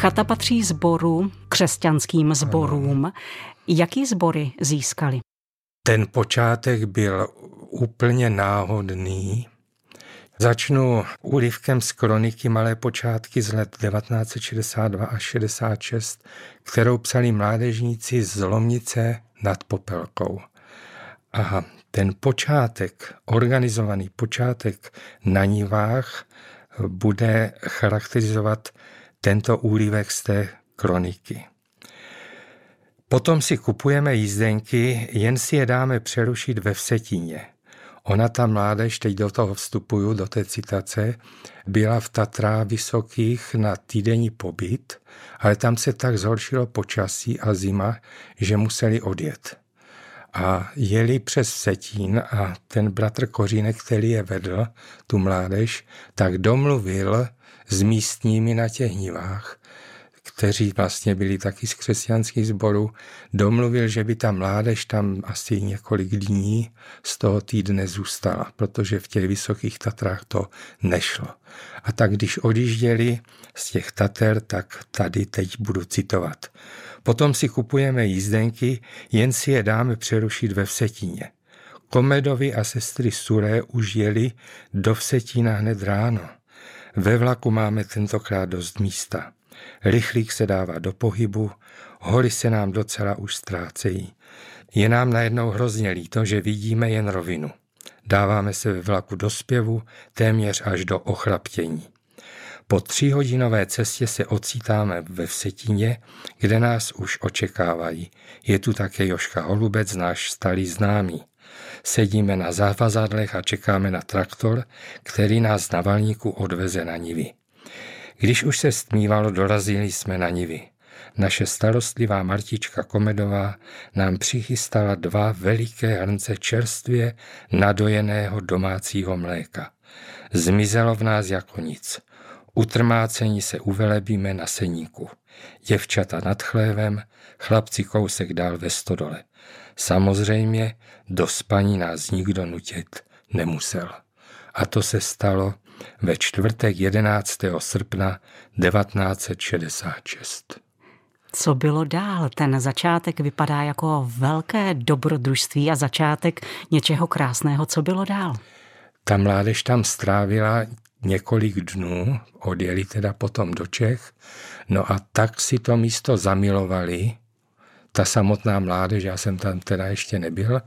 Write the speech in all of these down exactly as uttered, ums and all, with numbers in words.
Chata patří sboru, křesťanským sborům. Jaký sbory získali? Ten počátek byl úplně náhodný. Začnu úryvkem z kroniky Malé počátky z let devatenáct set šedesát dva až šedesát šest, kterou psali mládežníci z Lomnice nad Popelkou. A ten počátek, organizovaný počátek na nivách, bude charakterizovat tento úryvek z té kroniky. Potom si kupujeme jízdenky, jen si je dáme přerušit ve Vsetíně. Ona, ta mládež, teď do toho vstupuju, do té citace, byla v Tatrách Vysokých na týdenní pobyt, ale tam se tak zhoršilo počasí a zima, že museli odjet. A jeli přes Vsetín a ten bratr Kořínek, který je vedl, tu mládež, tak domluvil s místními na těch nivách, kteří vlastně byli taky z křesťanských sborů, domluvil, že by ta mládež tam asi několik dní z toho týdne zůstala, protože v těch Vysokých Tatrách to nešlo. A tak když odjížděli z těch Tater, tak tady teď budu citovat. Potom si kupujeme jízdenky, jen si je dáme přerušit ve Vsetíně. Komedovi a sestry Suré už jeli do Vsetína hned ráno. Ve vlaku máme tentokrát dost místa. Rychlík se dává do pohybu, hory se nám docela už ztrácejí. Je nám najednou hrozně líto, že vidíme jen rovinu. Dáváme se ve vlaku do zpěvu, téměř až do ochlaptění. Po tříhodinové cestě se ocitáme ve Vsetíně, kde nás už očekávají. Je tu také Joška Holubec, náš starý známý. Sedíme na zavazadlech a čekáme na traktor, který nás na Valníku odveze na nivy. Když už se stmívalo, dorazili jsme na nivy. Naše starostlivá Martička Komedová nám přichystala dva veliké hrnce čerstvě nadojeného domácího mléka. Zmizelo v nás jako nic. Utrmácení se uvelebíme na seníku. Děvčata nad chlévem, chlapci kousek dál ve stodole. Samozřejmě do spaní nás nikdo nutit nemusel. A to se stalo ve čtvrtek jedenáctého srpna devatenáct set šedesát šest. Co bylo dál? Ten začátek vypadá jako velké dobrodružství a začátek něčeho krásného. Co bylo dál? Ta mládež tam strávila několik dnů, odjeli teda potom do Čech, no a tak si to místo zamilovali, ta samotná mládež, já jsem tam teda ještě nebyl,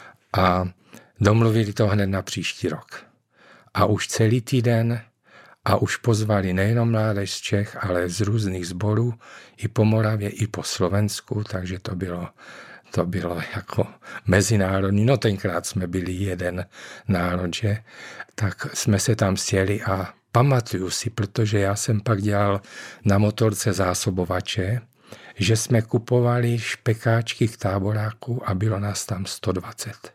a domluvili to hned na příští rok. A už celý týden a už pozvali nejenom mládež z Čech, ale z různých sborů, i po Moravě, i po Slovensku, takže to bylo, to bylo jako mezinárodní. No tenkrát jsme byli jeden národ, že? Tak jsme se tam sjeli a pamatuju si, protože já jsem pak dělal na motorce zásobovače, že jsme kupovali špekáčky k táboráku a bylo nás tam sto dvacet.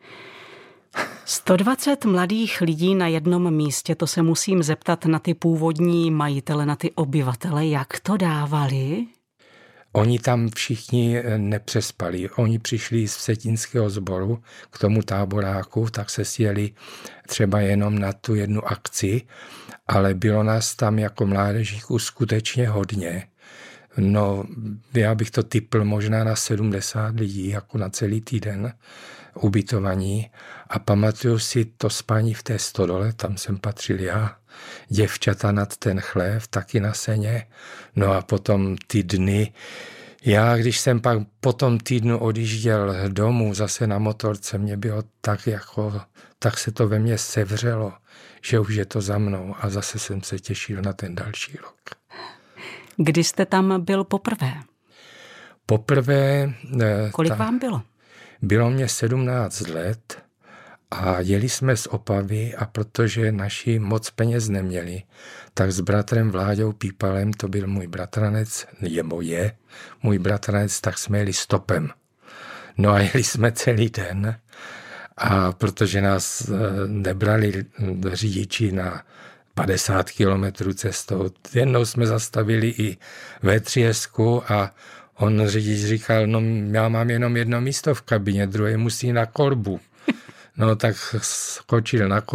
sto dvacet mladých lidí na jednom místě, to se musím zeptat na ty původní majitele, na ty obyvatele, jak to dávali? Oni tam všichni nepřespali. Oni přišli z vsetínského sboru k tomu táboráku, tak se sjeli třeba jenom na tu jednu akci, ale bylo nás tam jako mládežíků skutečně hodně. No, já bych to tipl možná na sedmdesát lidí, jako na celý týden ubytovaní. A pamatuju si to spání v té stodole, tam jsem patřil já, děvčata nad ten chlév, taky na seně. No a potom ty dny, já když jsem pak po tom týdnu odjížděl domů zase na motorce, mě bylo tak jako, tak se to ve mně sevřelo, že už je to za mnou a zase jsem se těšil na ten další rok. Kdy jste tam byl poprvé? Poprvé... Kolik ta, vám bylo? Bylo mě sedmnáct let a jeli jsme z Opavy a protože naši moc peněz neměli, tak s bratrem Vláďou Pípalem, to byl můj bratranec, nebo je můj bratranec, tak jsme jeli stopem. No a jeli jsme celý den a protože nás nebrali řidiči na padesát kilometrů cestou. Jednou jsme zastavili i ve Triesku a on řidič říkal, no já mám jenom jedno místo v kabině, druhé musí na korbu. No tak skočil na korbu.